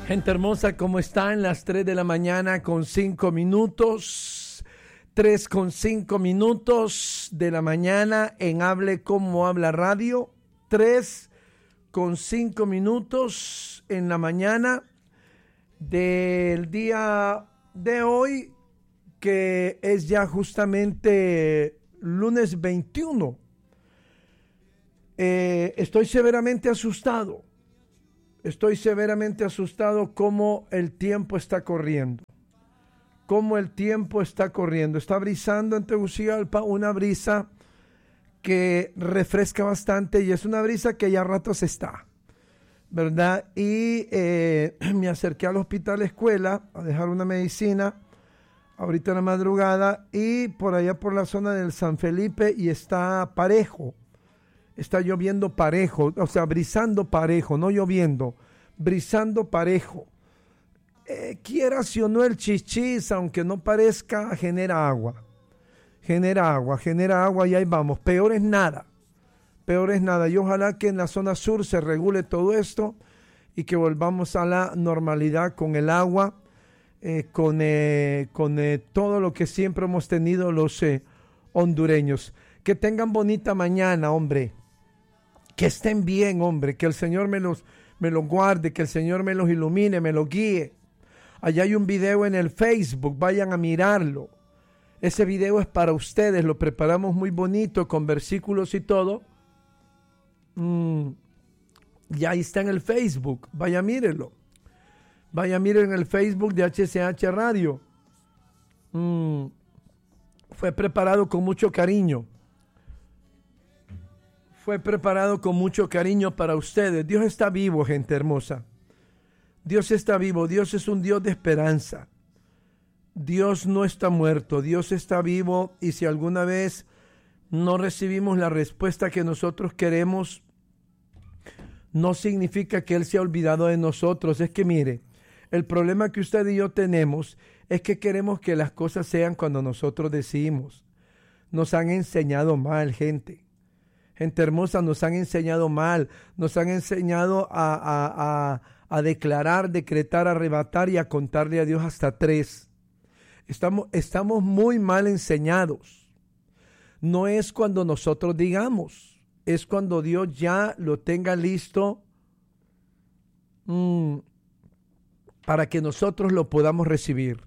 Gente hermosa, ¿cómo están? Las 3 de la mañana con 5 minutos. 3 con 5 minutos de la mañana en Hable Como Habla Radio. 3 con 5 minutos en la mañana del día de hoy, que es ya justamente lunes 21. Estoy severamente asustado. Estoy severamente asustado cómo el tiempo está corriendo. Cómo el tiempo está corriendo. Está brisando en Tegucigalpa una brisa que refresca bastante y es una brisa que ya a ratos está, ¿verdad? Y me acerqué al hospital escuela a dejar una medicina ahorita en la madrugada y por allá por la zona del San Felipe y está parejo. Está lloviendo parejo, o sea, brisando parejo, no lloviendo, brisando parejo. Quieras o no el chichis, aunque no parezca, genera agua. Genera agua y ahí vamos. Peor es nada. Y ojalá que en la zona sur se regule todo esto y que volvamos a la normalidad con el agua, con todo lo que siempre hemos tenido los hondureños. Que tengan bonita mañana, hombre. Que estén bien, hombre, que el Señor me los guarde, que el Señor me los ilumine, me los guíe. Allá hay un video en el Facebook, vayan a mirarlo. Ese video es para ustedes, lo preparamos muy bonito, con versículos y todo. Y ahí está en el Facebook, vaya mírenlo. Vaya miren el Facebook de HCH Radio. Fue preparado con mucho cariño. Fue preparado con mucho cariño para ustedes. Dios está vivo, gente hermosa. Dios está vivo. Dios es un Dios de esperanza. Dios no está muerto. Dios está vivo. Y si alguna vez no recibimos la respuesta que nosotros queremos, no significa que Él se ha olvidado de nosotros. Es que mire, el problema que usted y yo tenemos es que queremos que las cosas sean cuando nosotros decimos. Nos han enseñado mal, gente. Gente hermosa, nos han enseñado mal, nos han enseñado a declarar, decretar, arrebatar y a contarle a Dios hasta 3. Estamos muy mal enseñados. No es cuando nosotros digamos, es cuando Dios ya lo tenga listo para que nosotros lo podamos recibir.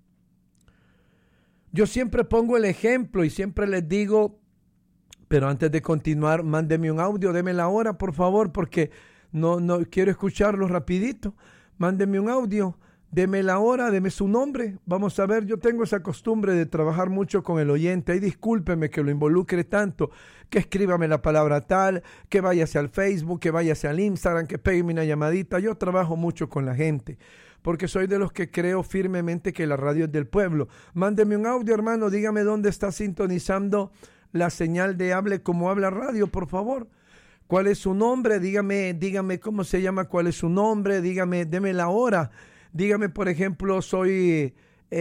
Yo siempre pongo el ejemplo y siempre les digo, pero antes de continuar, mándeme un audio, deme la hora, por favor, porque no quiero escucharlo rapidito. Mándeme un audio, deme la hora, deme su nombre. Vamos a ver, yo tengo esa costumbre de trabajar mucho con el oyente. Y discúlpeme que lo involucre tanto, que escríbame la palabra tal, que váyase al Facebook, que váyase al Instagram, que pégueme una llamadita. Yo trabajo mucho con la gente, porque soy de los que creo firmemente que la radio es del pueblo. Mándeme un audio, hermano, dígame dónde está sintonizando la señal de Hable Como Habla Radio, por favor. ¿Cuál es su nombre? Dígame cómo se llama, cuál es su nombre, deme la hora. Dígame, por ejemplo, soy,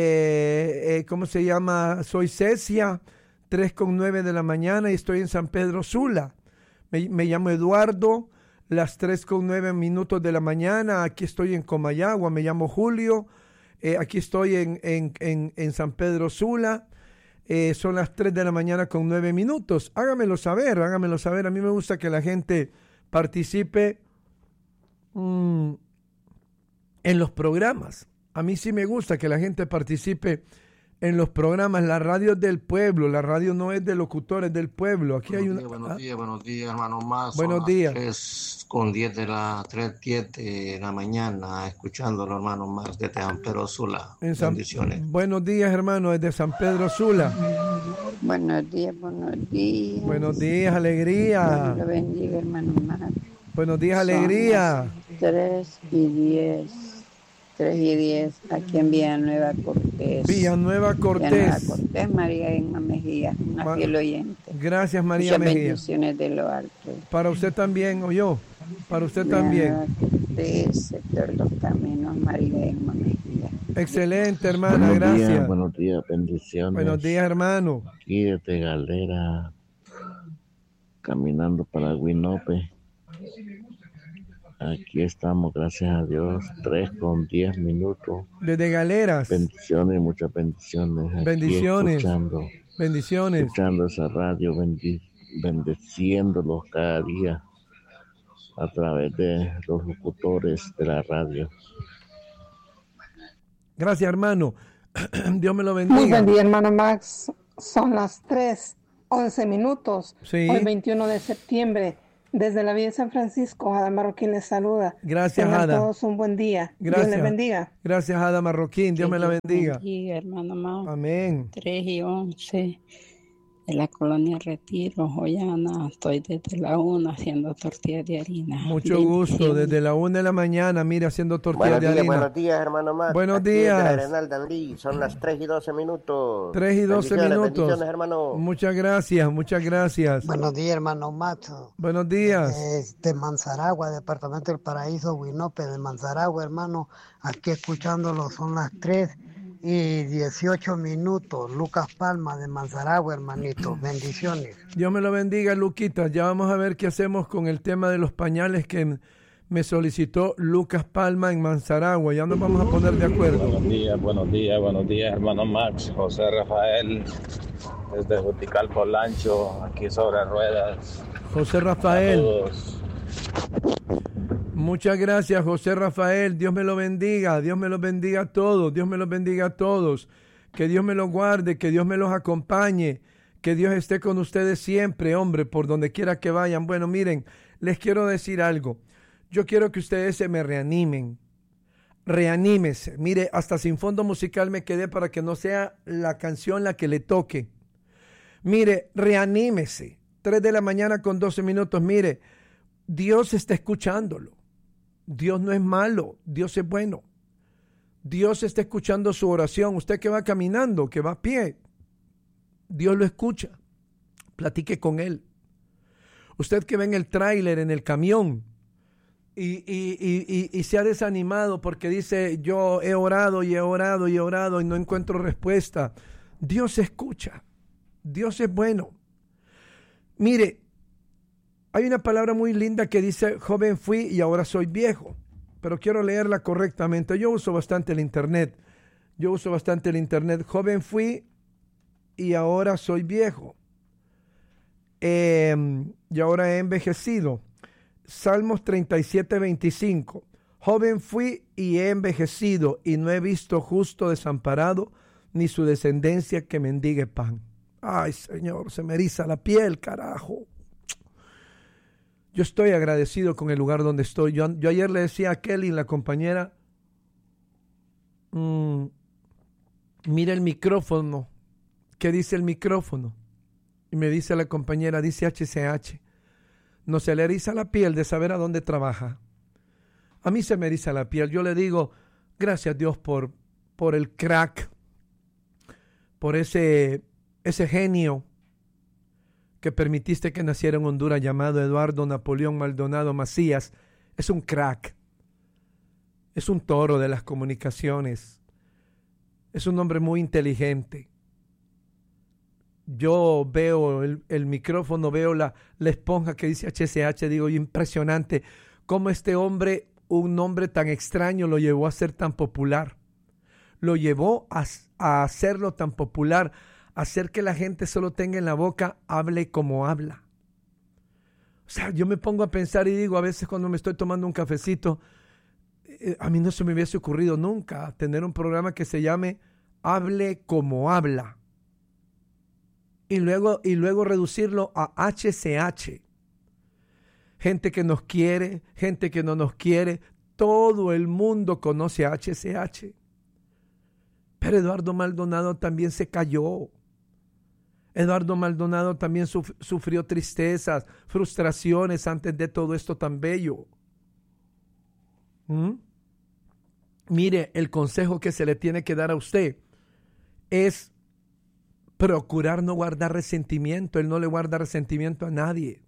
¿cómo se llama? Soy Cecia, 3:09 de la mañana y estoy en San Pedro Sula. Me llamo Eduardo, las 3:09 de la mañana, aquí estoy en Comayagua, me llamo Julio, aquí estoy en San Pedro Sula. Son las 3 de la mañana con 9 minutos. Hágamelo saber. A mí me gusta que la gente participe en los programas. A mí sí me gusta que la gente participe en los programas. La radio es del pueblo, la radio no es de locutores, del pueblo. Aquí Buenos días, hermano Más. Buenos días. 3:10 de la mañana, escuchándolo, hermano Más, desde San Pedro Sula. Bendiciones. Buenos días, hermano, desde San Pedro Sula. Buenos días. Buenos días, alegría. Dios lo bendiga, hermano Más. Buenos días, alegría. 3:10, aquí en Villanueva Cortés. Villanueva Cortés, María Emma Mejía, una fiel oyente. Gracias, María Muchas Mejía. bendiciones de lo alto. Para usted también, o yo. Para usted Villanueva también. Cortés, sector Los Caminos, María Emma Mejía. Excelente, hermana, gracias. Buenos días, bendiciones. Buenos días, hermano. Aquí desde Galera, caminando para Guinope. Aquí estamos, gracias a Dios, 3:10. Desde Galeras. Bendiciones, muchas bendiciones. Aquí Bendiciones. Bendiciones. Escuchando esa radio, bendeciéndolos cada día a través de los locutores de la radio. Gracias, hermano. Dios me lo bendiga. Muy buen día, hermano Max. Son las 3:11. Sí. Hoy 21 de septiembre. Desde la Villa de San Francisco, Ada Marroquín les saluda. Gracias, Tengan Ada. todos un buen día. Gracias. Dios les bendiga. Gracias, Ada Marroquín. Dios me la bendiga. Bendiga, hermano Max. Amén. 3:11 de la colonia Retiro, Joyana. Estoy desde la 1 haciendo tortillas de harina. Mucho gusto. Desde la 1 de la mañana, mire, haciendo tortillas de harina. Buenos días, hermano Max. Buenos días. Son las 3:12. 3:12. Bendiciones, hermano. Muchas gracias, muchas gracias. Buenos días, hermano Max. Buenos días. De Manzaragua, departamento del Paraíso, Huinope de Manzaragua, hermano. Aquí escuchándolo, son las 3:18. Lucas Palma de Manzaragua, hermanito. Bendiciones. Dios me lo bendiga, Luquita. Ya vamos a ver qué hacemos con el tema de los pañales que me solicitó Lucas Palma en Manzaragua. Ya nos vamos a poner de acuerdo. Buenos días, hermano Max. José Rafael, desde Jutical Polancho, aquí sobre ruedas. José Rafael. Saludos. Muchas gracias, José Rafael. Dios me lo bendiga. Dios me los bendiga a todos. Dios me los bendiga a todos. Que Dios me los guarde, que Dios me los acompañe. Que Dios esté con ustedes siempre, hombre, por donde quiera que vayan. Bueno, miren, les quiero decir algo. Yo quiero que ustedes se me reanimen. Reanímese. Mire, hasta sin fondo musical me quedé para que no sea la canción la que le toque. Mire, reanímese. 3:12 a.m. Mire, Dios está escuchándolo. Dios no es malo. Dios es bueno. Dios está escuchando su oración. Usted que va caminando, que va a pie, Dios lo escucha. Platique con Él. Usted que va en el tráiler, en el camión, y se ha desanimado porque dice, yo he orado y he orado y he orado y no encuentro respuesta. Dios escucha. Dios es bueno. Mire, hay una palabra muy linda que dice, joven fui y ahora soy viejo. Pero quiero leerla correctamente. Yo uso bastante el internet. Joven fui y ahora soy viejo. Y ahora he envejecido. Salmos 37:25. Joven fui y he envejecido y no he visto justo desamparado ni su descendencia que mendigue pan. Ay, Señor, se me eriza la piel, carajo. Yo estoy agradecido con el lugar donde estoy. Yo ayer le decía a Kelly, la compañera, mira el micrófono. ¿Qué dice el micrófono? Y me dice la compañera, dice HCH. No se le eriza la piel de saber a dónde trabaja. A mí se me eriza la piel. Yo le digo, gracias Dios por el crack, por ese genio que permitiste que naciera en Honduras llamado Eduardo Napoleón Maldonado Macías. Es un crack. Es un toro de las comunicaciones. Es un hombre muy inteligente. Yo veo el micrófono, veo la esponja que dice HCH, digo, impresionante cómo este hombre, un nombre tan extraño, lo llevó a ser tan popular. Lo llevó a hacerlo tan popular, hacer que la gente solo tenga en la boca, hable como habla. O sea, yo me pongo a pensar y digo, a veces cuando me estoy tomando un cafecito, a mí no se me hubiese ocurrido nunca tener un programa que se llame Hable como habla. Y luego reducirlo a HCH. Gente que nos quiere, gente que no nos quiere, todo el mundo conoce a HCH. Pero Eduardo Maldonado también se cayó. Eduardo Maldonado también sufrió tristezas, frustraciones antes de todo esto tan bello. Mire, el consejo que se le tiene que dar a usted es procurar no guardar resentimiento. Él no le guarda resentimiento a nadie.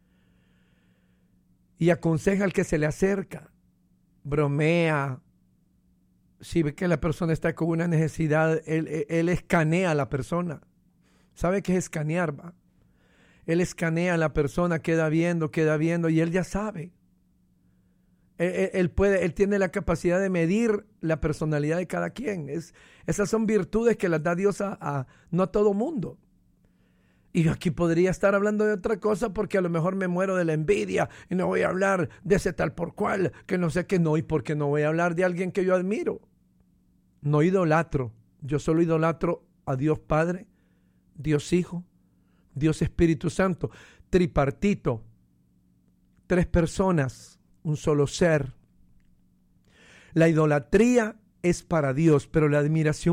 Y aconseja al que se le acerca. Bromea. Si ve que la persona está con una necesidad, él escanea a la persona. ¿Sabe qué es escanear, va? Él escanea a la persona, queda viendo y él ya sabe. Él tiene la capacidad de medir la personalidad de cada quien. Esas son virtudes que las da Dios no a todo mundo. Y yo aquí podría estar hablando de otra cosa porque a lo mejor me muero de la envidia y no voy a hablar de ese tal por cual, que no sé qué no, y porque no voy a hablar de alguien que yo admiro. No idolatro, yo solo idolatro a Dios Padre, Dios Hijo, Dios Espíritu Santo, tripartito, 3 personas, un solo ser. La idolatría es para Dios, pero la admiración